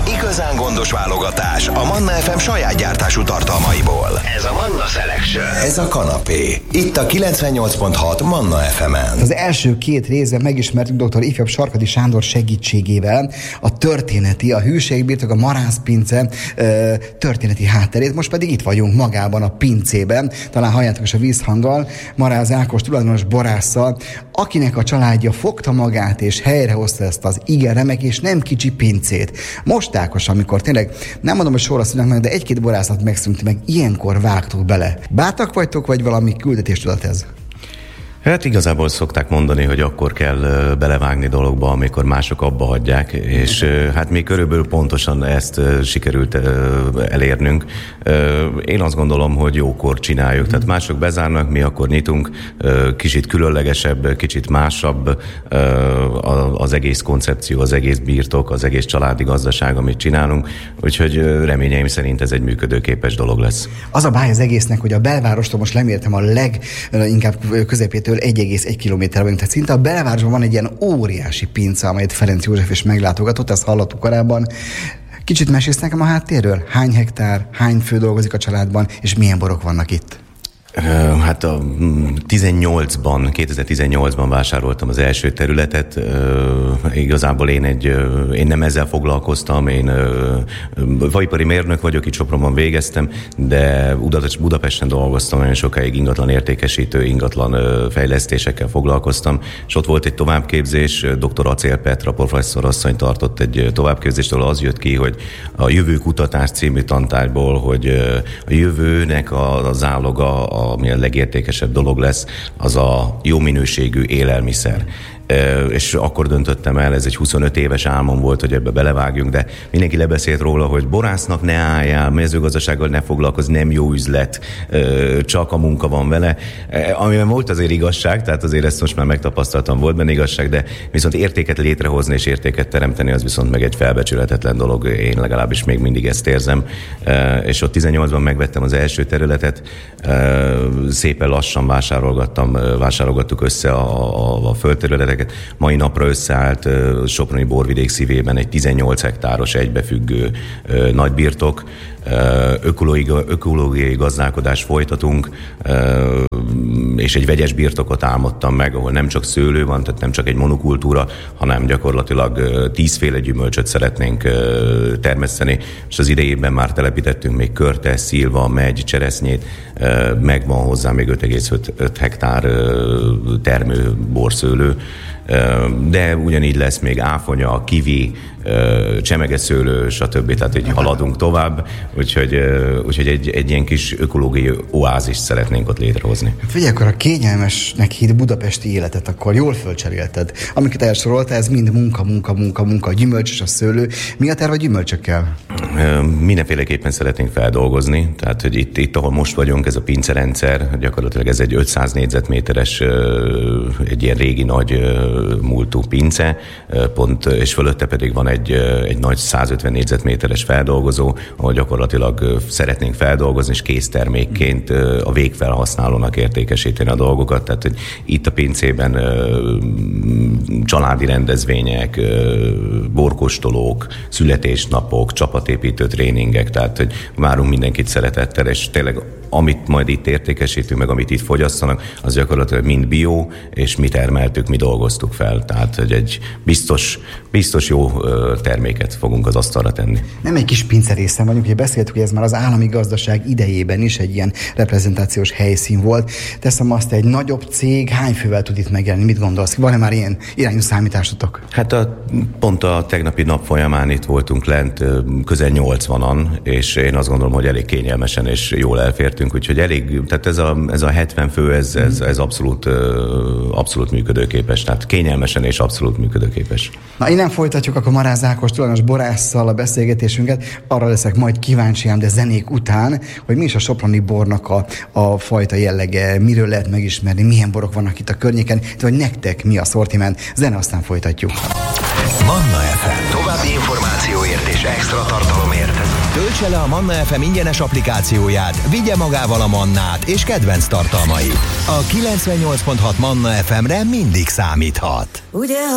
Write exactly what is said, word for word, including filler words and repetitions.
Igazán gondos válogatás a Manna ef em saját gyártású tartalmaiból. Ez a Manna Selection. Ez a kanapé. Itt a kilencvennyolc pont hat Manna ef emen. Az első két részben megismertük dr. ifjabb Sarkadi Sándor segítségével a történeti, a hűségbirtok, a marászpince ö, történeti hátterét. Most pedig itt vagyunk magában a pincében. Talán halljátok is a vízhanggal. Maráz Ákos tulajdonos borásszal, akinek a családja fogta magát és helyrehozta ezt az igen remek és nem kicsi pincét. Most Ákos, amikor tényleg nem mondom, hogy sorra szülnek meg, de egy-két borászat megszűnt meg, ilyenkor vágtok bele. Bátrak vagytok, vagy valami küldetéstudat ez? Hát igazából szokták mondani, hogy akkor kell belevágni dologba, amikor mások abba hagyják, és hát mi körülbelül pontosan ezt sikerült elérnünk. Én azt gondolom, hogy jókor csináljuk, tehát mások bezárnak, mi akkor nyitunk, kicsit különlegesebb, kicsit másabb az egész koncepció, az egész birtok, az egész családi gazdaság, amit csinálunk, úgyhogy reményeim szerint ez egy működőképes dolog lesz. Az a báj az egésznek, hogy a belvárostól most lemértem a leginkább közepétől egy egész egy kilométer vagyunk, tehát szinte a belvárosban van egy ilyen óriási pince, amelyet Ferenc József is meglátogatott, ezt hallottuk korábban. Kicsit mesélsz nekem a háttérről? Hány hektár, hány fő dolgozik a családban, és milyen borok vannak itt? Hát a tizennyolcban, kétezer-tizennyolcban vásároltam az első területet. Igazából én, egy, én nem ezzel foglalkoztam, én vajipari mérnök vagyok, itt Sopronban végeztem, de Budapesten dolgoztam, nagyon sokáig ingatlan értékesítő, ingatlan fejlesztésekkel foglalkoztam, és ott volt egy továbbképzés, dr. Acél Petra professzorasszony tartott egy továbbképzést, ahol az jött ki, hogy a Jövőkutatás című tantárgyból, hogy a jövőnek az áloga, ami a legértékesebb dolog lesz, az a jó minőségű élelmiszer. És akkor döntöttem el, ez egy huszonöt éves álmom volt, hogy ebbe belevágjunk, de mindenki lebeszélt róla, hogy borásznak ne álljál, mezőgazdasággal ne foglalkozz, nem jó üzlet, csak a munka van vele. Amiben volt azért igazság, tehát azért ezt most már megtapasztaltam, volt benne igazság, de viszont értéket létrehozni és értéket teremteni, az viszont meg egy felbecsülhetetlen dolog, én legalábbis még mindig ezt érzem. És ott tizennyolcban megvettem az első területet, szépen lassan vásárolgattam, vásárolgattuk össze a, a, a földterületeket. Mai napra összeállt Soproni borvidék szívében egy tizennyolc hektáros egybefüggő nagy birtok. Ökológiai, ökológiai gazdálkodást folytatunk, és egy vegyes birtokot álmodtam meg, ahol nem csak szőlő van, tehát nem csak egy monokultúra, hanem gyakorlatilag tízféle gyümölcsöt szeretnénk termeszteni, és az idejében már telepítettünk még körte, szilva, megy, cseresznyét, megvan hozzá még öt egész öt hektár termő borszőlő, de ugyanígy lesz még áfonya, kivi, csemegeszőlő, stb. Tehát így haladunk tovább, úgyhogy, úgyhogy egy, egy ilyen kis ökológiai oázist szeretnénk ott létrehozni. Figyelj, akkor a kényelmesnek hitt budapesti életet akkor jól fölcserélted. Amiket elsoroltál, ez mind munka, munka, munka, munka, a gyümölcs és a szőlő. Mi a terv a gyümölcsökkel? Mindenféleképpen szeretnénk feldolgozni, tehát hogy itt, itt ahol most vagyunk, ez a pincerendszer, gyakorlatilag ez egy ötszáz négyzetméteres, egy ilyen régi nagy múltú pince, pont, és fölötte pedig van egy, egy nagy százötven négyzetméteres feldolgozó, ahol gyakorlatilag szeretnénk feldolgozni, és késztermékként a végfelhasználónak értékesíteni a dolgokat. Tehát, hogy itt a pincében családi rendezvények, borkóstolók, születésnapok, csapatépítő tréningek, tehát, hogy várunk mindenkit szeretettel, és tényleg amit majd itt értékesítünk, meg amit itt fogyasztanak, az gyakorlatilag mind bio, és mi termeltük, mi dolgoztuk fel. Tehát, hogy egy biztos, biztos jó terméket fogunk az asztalra tenni. Nem egy kis pincerészen vagyunk, ugye beszéltük, hogy ez már az állami gazdaság idejében is egy ilyen reprezentációs helyszín volt. Teszem azt, egy nagyobb cég hány fővel tud itt megjelenni? Mit gondolsz? Van-e már ilyen irányú számításotok? Hát a, pont a tegnapi nap folyamán itt voltunk lent, közel nyolcvanan, és én azt gondolom, hogy elég kényelmesen és jól elfértünk, úgyhogy elég, tehát ez a, ez a hetven fő, ez, ez, ez abszolút, abszolút működőképes, tehát kényelmesen és abszolút működőképes. Na, innen folytatjuk akkor Maráz Ákos tulajdonos borásszal a beszélgetésünket. Arra leszek majd kíváncsiám, de zenék után, hogy mi is a soproni bornak a, a fajta jellege, miről lehet megismerni, milyen borok vannak itt a környéken, vagy nektek mi a szortiment. Zene, aztán folytatjuk. Manna ef em. További információért és extra tartalomért. Töltse le a Manna ef em ingyenes applikációját, vigye magával a Mannát és kedvenc tartalmait. A kilencvennyolc pont hat Manna ef emre mindig számíthat. Ugye